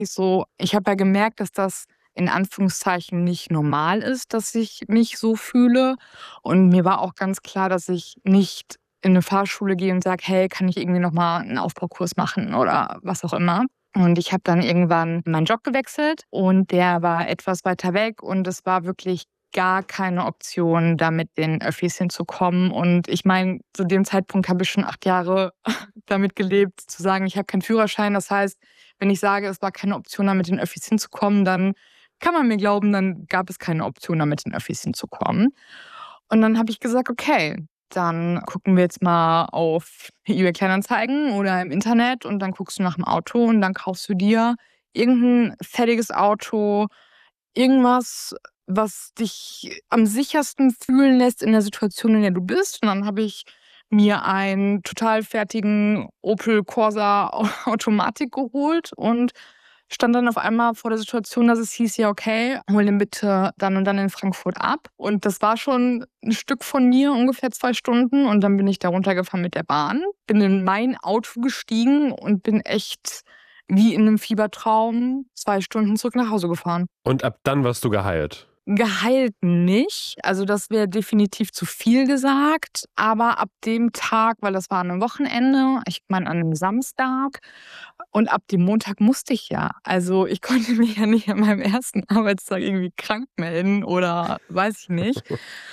wirklich so, ich habe ja gemerkt, dass das in Anführungszeichen nicht normal ist, dass ich mich so fühle. Und mir war auch ganz klar, dass ich nicht in eine Fahrschule gehe und sage, hey, kann ich irgendwie nochmal einen Aufbaukurs machen oder was auch immer. Und ich habe dann irgendwann meinen Job gewechselt und der war etwas weiter weg und es war wirklich gar keine Option, da mit den Öffis hinzukommen. Und ich meine, zu dem Zeitpunkt habe ich schon 8 Jahre damit gelebt, zu sagen, ich habe keinen Führerschein. Das heißt, wenn ich sage, es war keine Option, da mit den Öffis hinzukommen, dann kann man mir glauben, dann gab es keine Option, da mit den Öffis hinzukommen. Und dann habe ich gesagt, okay, dann gucken wir jetzt mal auf eBay Kleinanzeigen oder im Internet und dann guckst du nach dem Auto und dann kaufst du dir irgendein fertiges Auto, irgendwas, was dich am sichersten fühlen lässt in der Situation, in der du bist. Und dann habe ich mir einen total fertigen Opel Corsa Automatik geholt und stand dann auf einmal vor der Situation, dass es hieß, ja okay, hol den bitte dann und dann in Frankfurt ab. Und das war schon ein Stück von mir, ungefähr 2 Stunden. Und dann bin ich da runtergefahren mit der Bahn, bin in mein Auto gestiegen und bin echt wie in einem Fiebertraum 2 Stunden zurück nach Hause gefahren. Und ab dann warst du geheilt? Geheilt nicht, also das wäre definitiv zu viel gesagt, aber ab dem Tag, weil das war an einem Wochenende, ich meine an einem Samstag und ab dem Montag musste ich ja. Also ich konnte mich ja nicht an meinem ersten Arbeitstag irgendwie krank melden oder weiß ich nicht.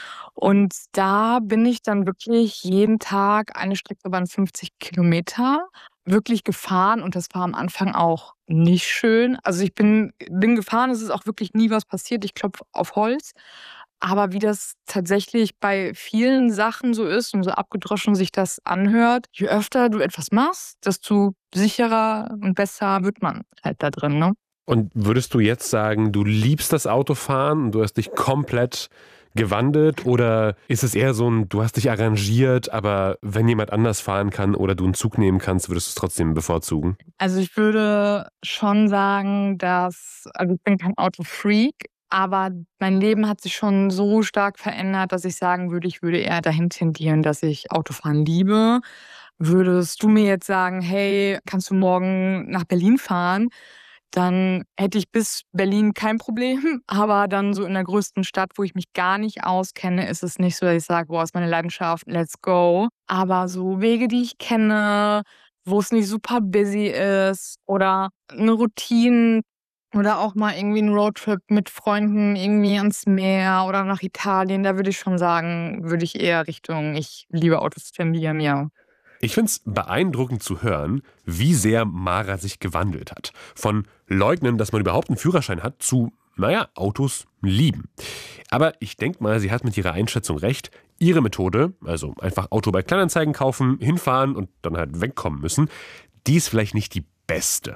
Und da bin ich dann wirklich jeden Tag, eine Strecke waren 50 Kilometer, wirklich gefahren und das war am Anfang auch nicht schön. Also ich bin gefahren, es ist auch wirklich nie was passiert, ich klopfe auf Holz. Aber wie das tatsächlich bei vielen Sachen so ist und so abgedroschen sich das anhört, je öfter du etwas machst, desto sicherer und besser wird man halt da drin, ne? Und würdest du jetzt sagen, du liebst das Autofahren und du hast dich komplett gewandelt oder ist es eher so ein, du hast dich arrangiert, aber wenn jemand anders fahren kann oder du einen Zug nehmen kannst, würdest du es trotzdem bevorzugen? Also ich würde schon sagen, also ich bin kein Autofreak, aber mein Leben hat sich schon so stark verändert, dass ich sagen würde, ich würde eher dahin tendieren, dass ich Autofahren liebe. Würdest du mir jetzt sagen, hey, kannst du morgen nach Berlin fahren? Dann hätte ich bis Berlin kein Problem, aber dann so in der größten Stadt, wo ich mich gar nicht auskenne, ist es nicht so, dass ich sage, boah, ist meine Leidenschaft, let's go. Aber so Wege, die ich kenne, wo es nicht super busy ist oder eine Routine oder auch mal irgendwie ein Roadtrip mit Freunden irgendwie ans Meer oder nach Italien, da würde ich schon sagen, würde ich eher Richtung, ich liebe Autos tendieren, ja. Ich finde es beeindruckend zu hören, wie sehr Mara sich gewandelt hat. Von leugnen, dass man überhaupt einen Führerschein hat, zu, Autos lieben. Aber ich denke mal, sie hat mit ihrer Einschätzung recht. Ihre Methode, also einfach Auto bei Kleinanzeigen kaufen, hinfahren und dann halt wegkommen müssen, die ist vielleicht nicht die beste.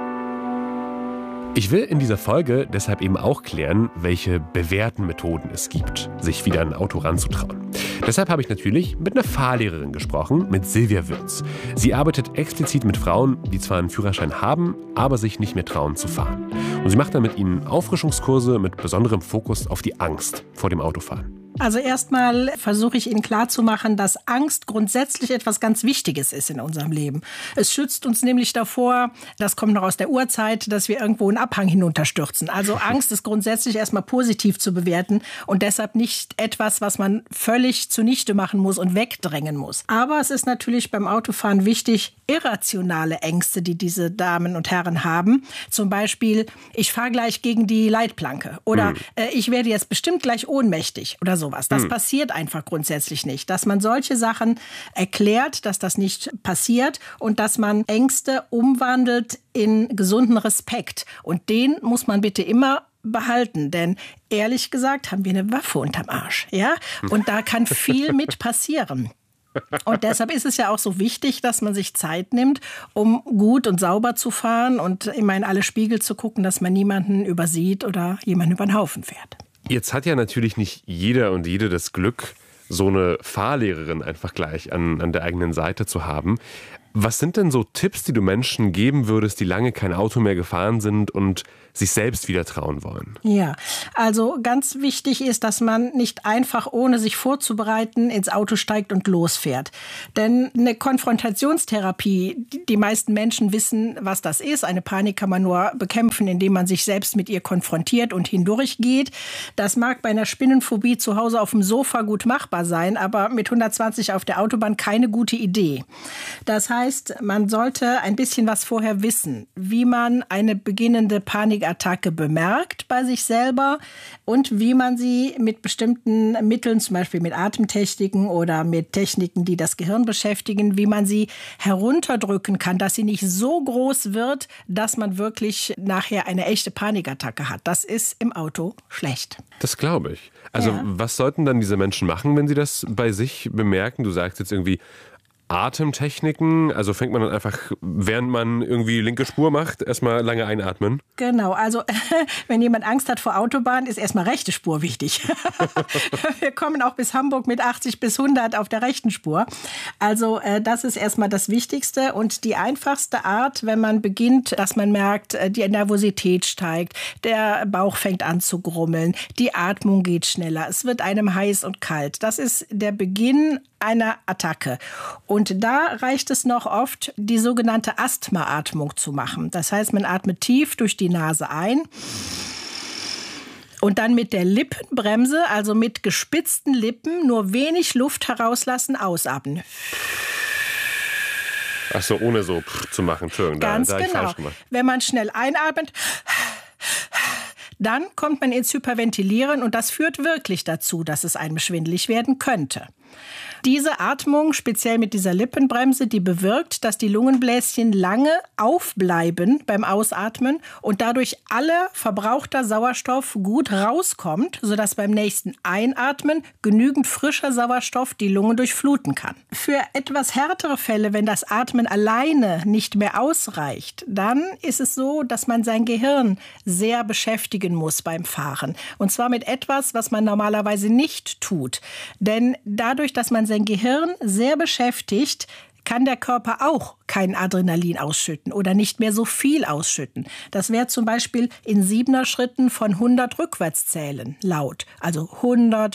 Ich will in dieser Folge deshalb eben auch klären, welche bewährten Methoden es gibt, sich wieder an ein Auto ranzutrauen. Deshalb habe ich natürlich mit einer Fahrlehrerin gesprochen, mit Silvia Würz. Sie arbeitet explizit mit Frauen, die zwar einen Führerschein haben, aber sich nicht mehr trauen zu fahren. Und sie macht dann mit ihnen Auffrischungskurse mit besonderem Fokus auf die Angst vor dem Autofahren. Also erstmal versuche ich Ihnen klarzumachen, dass Angst grundsätzlich etwas ganz Wichtiges ist in unserem Leben. Es schützt uns nämlich davor, das kommt noch aus der Urzeit, dass wir irgendwo einen Abhang hinunterstürzen. Also Angst ist grundsätzlich erstmal positiv zu bewerten und deshalb nicht etwas, was man völlig zunichte machen muss und wegdrängen muss. Aber es ist natürlich beim Autofahren wichtig, irrationale Ängste, die diese Damen und Herren haben. Zum Beispiel, ich fahre gleich gegen die Leitplanke oder ich werde jetzt bestimmt gleich ohnmächtig oder sowas. Das passiert einfach grundsätzlich nicht. Dass man solche Sachen erklärt, dass das nicht passiert und dass man Ängste umwandelt in gesunden Respekt. Und den muss man bitte immer behalten, denn ehrlich gesagt haben wir eine Waffe unterm Arsch, ja? Und da kann viel mit passieren. Und deshalb ist es ja auch so wichtig, dass man sich Zeit nimmt, um gut und sauber zu fahren und immer in alle Spiegel zu gucken, dass man niemanden übersieht oder jemanden über den Haufen fährt. Jetzt hat ja natürlich nicht jeder und jede das Glück, so eine Fahrlehrerin einfach gleich an der eigenen Seite zu haben. Was sind denn so Tipps, die du Menschen geben würdest, die lange kein Auto mehr gefahren sind und sich selbst wieder trauen wollen? Ja, also ganz wichtig ist, dass man nicht einfach, ohne sich vorzubereiten, ins Auto steigt und losfährt. Denn eine Konfrontationstherapie, die meisten Menschen wissen, was das ist. Eine Panik kann man nur bekämpfen, indem man sich selbst mit ihr konfrontiert und hindurchgeht. Das mag bei einer Spinnenphobie zu Hause auf dem Sofa gut machbar sein, aber mit 120 auf der Autobahn keine gute Idee. Das heißt, man sollte ein bisschen was vorher wissen, wie man eine beginnende Panikattacke bemerkt bei sich selber und wie man sie mit bestimmten Mitteln, zum Beispiel mit Atemtechniken oder mit Techniken, die das Gehirn beschäftigen, wie man sie herunterdrücken kann, dass sie nicht so groß wird, dass man wirklich nachher eine echte Panikattacke hat. Das ist im Auto schlecht. Das glaube ich. Also was sollten dann diese Menschen machen, wenn sie das bei sich bemerken? Du sagst jetzt irgendwie Atemtechniken, also fängt man dann einfach, während man irgendwie linke Spur macht, erstmal lange einatmen? Genau, also wenn jemand Angst hat vor Autobahn, ist erstmal rechte Spur wichtig. Wir kommen auch bis Hamburg mit 80 bis 100 auf der rechten Spur. Also das ist erstmal das Wichtigste und die einfachste Art, wenn man beginnt, dass man merkt, die Nervosität steigt, der Bauch fängt an zu grummeln, die Atmung geht schneller, es wird einem heiß und kalt. Das ist der Beginn einer Attacke. Und da reicht es noch oft, die sogenannte Asthmaatmung zu machen. Das heißt, man atmet tief durch die Nase ein und dann mit der Lippenbremse, also mit gespitzten Lippen, nur wenig Luft herauslassen, ausatmen. Ach so, ohne so zu machen. Entschuldigung, Ganz da genau. falsch gemacht. Wenn man schnell einatmet, dann kommt man ins Hyperventilieren und das führt wirklich dazu, dass es einem schwindelig werden könnte. Diese Atmung, speziell mit dieser Lippenbremse, die bewirkt, dass die Lungenbläschen lange aufbleiben beim Ausatmen und dadurch aller verbrauchter Sauerstoff gut rauskommt, sodass beim nächsten Einatmen genügend frischer Sauerstoff die Lunge durchfluten kann. Für etwas härtere Fälle, wenn das Atmen alleine nicht mehr ausreicht, dann ist es so, dass man sein Gehirn sehr beschäftigen muss beim Fahren. Und zwar mit etwas, was man normalerweise nicht tut. Denn dadurch, dass man sein Gehirn sehr beschäftigt, kann der Körper auch kein Adrenalin ausschütten oder nicht mehr so viel ausschütten. Das wäre zum Beispiel in 7er Schritten von 100 rückwärts zählen laut. Also 100,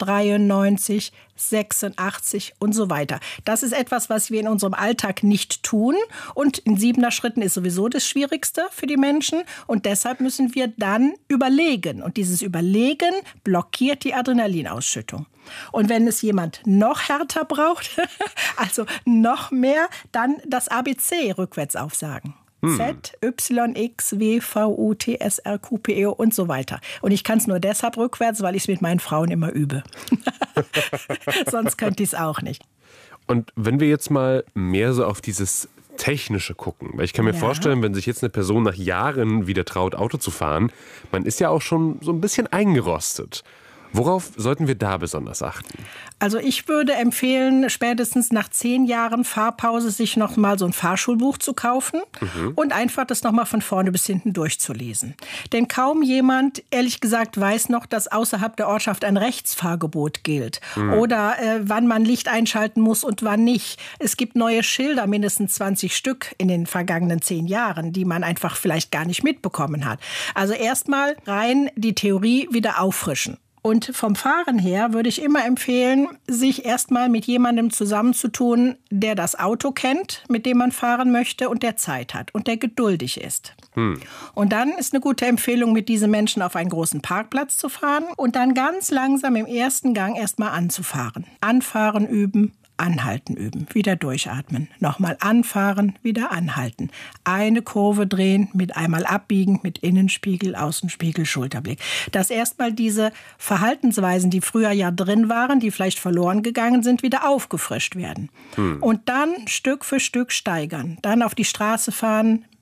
93, 86 und so weiter. Das ist etwas, was wir in unserem Alltag nicht tun. Und in 7er Schritten ist sowieso das Schwierigste für die Menschen. Und deshalb müssen wir dann überlegen. Und dieses Überlegen blockiert die Adrenalinausschüttung. Und wenn es jemand noch härter braucht, also noch mehr, dann das ABC rückwärts aufsagen. Z, Y, X, W, V, U, T, S, R, Q, P, E und so weiter. Und ich kann es nur deshalb rückwärts, weil ich es mit meinen Frauen immer übe. Sonst könnte ich es auch nicht. Und wenn wir jetzt mal mehr so auf dieses Technische gucken, weil ich kann mir vorstellen, wenn sich jetzt eine Person nach Jahren wieder traut, Auto zu fahren, man ist ja auch schon so ein bisschen eingerostet. Worauf sollten wir da besonders achten? Also ich würde empfehlen, spätestens nach 10 Jahren Fahrpause sich noch mal so ein Fahrschulbuch zu kaufen und einfach das noch mal von vorne bis hinten durchzulesen. Denn kaum jemand, ehrlich gesagt, weiß noch, dass außerhalb der Ortschaft ein Rechtsfahrgebot gilt oder wann man Licht einschalten muss und wann nicht. Es gibt neue Schilder, mindestens 20 Stück in den vergangenen 10 Jahren, die man einfach vielleicht gar nicht mitbekommen hat. Also erstmal rein die Theorie wieder auffrischen. Und vom Fahren her würde ich immer empfehlen, sich erstmal mit jemandem zusammenzutun, der das Auto kennt, mit dem man fahren möchte und der Zeit hat und der geduldig ist. Und dann ist eine gute Empfehlung, mit diesen Menschen auf einen großen Parkplatz zu fahren und dann ganz langsam im ersten Gang erstmal anzufahren. Anfahren üben. Anhalten üben, wieder durchatmen, nochmal anfahren, wieder anhalten. Eine Kurve drehen, mit einmal abbiegen, mit Innenspiegel, Außenspiegel, Schulterblick. Dass erstmal diese Verhaltensweisen, die früher ja drin waren, die vielleicht verloren gegangen sind, wieder aufgefrischt werden. Und dann Stück für Stück steigern. Dann auf die Straße fahren,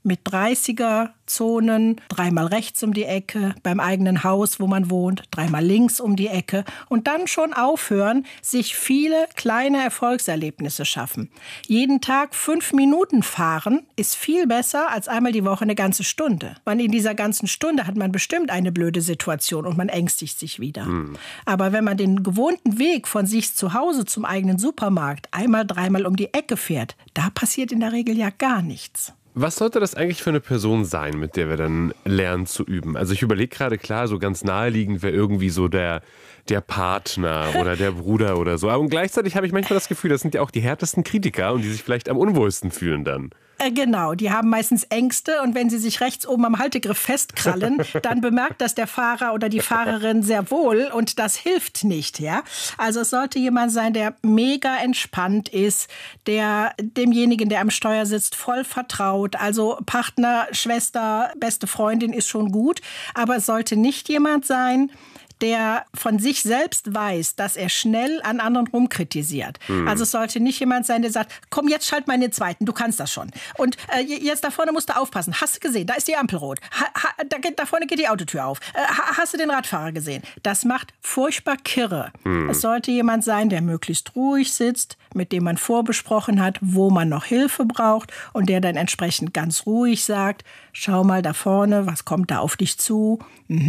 mit 30er-Zonen, 3-mal rechts um die Ecke, beim eigenen Haus, wo man wohnt, 3-mal links um die Ecke und dann schon aufhören, sich viele kleine Erfolgserlebnisse schaffen. Jeden Tag 5 Minuten fahren ist viel besser als einmal die Woche eine ganze Stunde. In dieser ganzen Stunde hat man bestimmt eine blöde Situation und man ängstigt sich wieder. Aber wenn man den gewohnten Weg von sich zu Hause zum eigenen Supermarkt 1-mal, 3-mal um die Ecke fährt, da passiert in der Regel ja gar nichts. Was sollte das eigentlich für eine Person sein, mit der wir dann lernen zu üben? Also ich überlege gerade, klar, so ganz naheliegend wäre irgendwie so der Partner oder der Bruder oder so. Aber gleichzeitig habe ich manchmal das Gefühl, das sind ja auch die härtesten Kritiker und die sich vielleicht am unwohlsten fühlen dann. Genau, die haben meistens Ängste und wenn sie sich rechts oben am Haltegriff festkrallen, dann bemerkt das der Fahrer oder die Fahrerin sehr wohl und das hilft nicht. Ja? Also es sollte jemand sein, der mega entspannt ist, der demjenigen, der am Steuer sitzt, voll vertraut. Also Partner, Schwester, beste Freundin ist schon gut, aber es sollte nicht jemand sein, der von sich selbst weiß, dass er schnell an anderen rumkritisiert. Also es sollte nicht jemand sein, der sagt, komm, jetzt schalt mal in den zweiten, du kannst das schon. Und jetzt da vorne musst du aufpassen. Hast du gesehen, da ist die Ampel rot. Da vorne geht die Autotür auf. Hast du den Radfahrer gesehen? Das macht furchtbar kirre. Es sollte jemand sein, der möglichst ruhig sitzt, mit dem man vorbesprochen hat, wo man noch Hilfe braucht und der dann entsprechend ganz ruhig sagt, schau mal da vorne, was kommt da auf dich zu?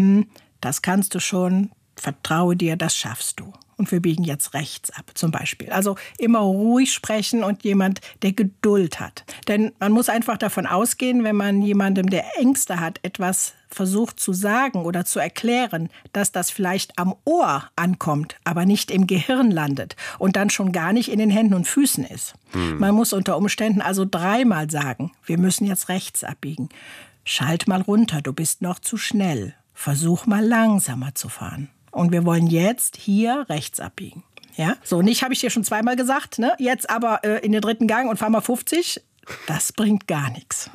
Das kannst du schon, vertraue dir, das schaffst du. Und wir biegen jetzt rechts ab, zum Beispiel. Also immer ruhig sprechen und jemand, der Geduld hat. Denn man muss einfach davon ausgehen, wenn man jemandem, der Ängste hat, etwas versucht zu sagen oder zu erklären, dass das vielleicht am Ohr ankommt, aber nicht im Gehirn landet und dann schon gar nicht in den Händen und Füßen ist. Man muss unter Umständen also 3-mal sagen, wir müssen jetzt rechts abbiegen. Schalt mal runter, du bist noch zu schnell. Versuch mal langsamer zu fahren. Und wir wollen jetzt hier rechts abbiegen. Ja? So, nicht habe ich dir schon 2-mal gesagt, ne? Jetzt aber in den 3. Gang und fahr mal 50. Das bringt gar nichts.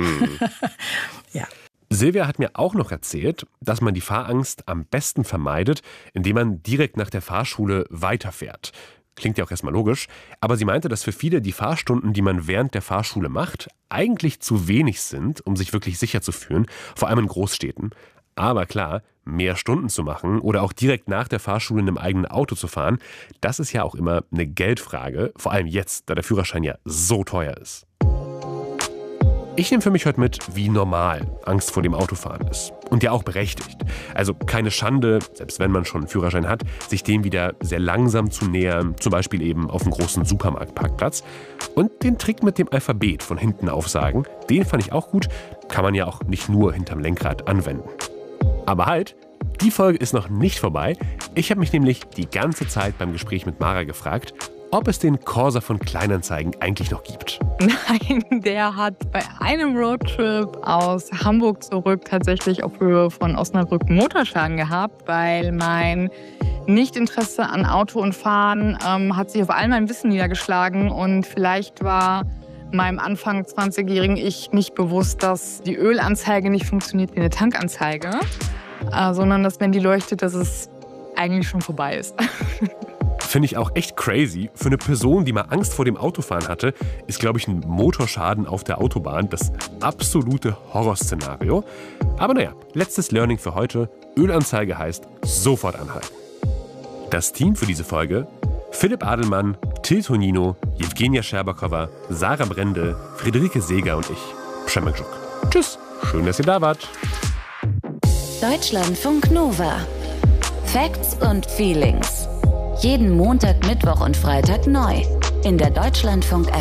Ja. Silvia hat mir auch noch erzählt, dass man die Fahrangst am besten vermeidet, indem man direkt nach der Fahrschule weiterfährt. Klingt ja auch erstmal logisch, aber sie meinte, dass für viele die Fahrstunden, die man während der Fahrschule macht, eigentlich zu wenig sind, um sich wirklich sicher zu fühlen, vor allem in Großstädten. Aber klar, mehr Stunden zu machen oder auch direkt nach der Fahrschule in einem eigenen Auto zu fahren, das ist ja auch immer eine Geldfrage, vor allem jetzt, da der Führerschein ja so teuer ist. Ich nehme für mich heute mit, wie normal Angst vor dem Autofahren ist. Und ja auch berechtigt. Also keine Schande, selbst wenn man schon einen Führerschein hat, sich dem wieder sehr langsam zu nähern, zum Beispiel eben auf einem großen Supermarktparkplatz. Und den Trick mit dem Alphabet von hinten aufsagen, den fand ich auch gut, kann man ja auch nicht nur hinterm Lenkrad anwenden. Aber halt, die Folge ist noch nicht vorbei. Ich habe mich nämlich die ganze Zeit beim Gespräch mit Mara gefragt, ob es den Corsa von Kleinanzeigen eigentlich noch gibt. Nein, der hat bei einem Roadtrip aus Hamburg zurück tatsächlich auf Höhe von Osnabrück Motorschaden gehabt, weil mein Nichtinteresse an Auto und Fahren hat sich auf all mein Wissen niedergeschlagen und vielleicht war meinem Anfang 20-jährigen Ich nicht bewusst, dass die Ölanzeige nicht funktioniert wie eine Tankanzeige, sondern dass, wenn die leuchtet, dass es eigentlich schon vorbei ist. Finde ich auch echt crazy. Für eine Person, die mal Angst vor dem Autofahren hatte, ist, glaube ich, ein Motorschaden auf der Autobahn das absolute Horrorszenario. Aber naja, letztes Learning für heute. Ölanzeige heißt sofort anhalten. Das Team für diese Folge: Philipp Adelmann, Till Tonino, Jewgenia Scherbakowa, Sarah Brendel, Friederike Seeger und ich, Przemek Żuk. Tschüss, schön, dass ihr da wart. Deutschlandfunk Nova. Facts und Feelings. Jeden Montag, Mittwoch und Freitag neu. In der Deutschlandfunk-App.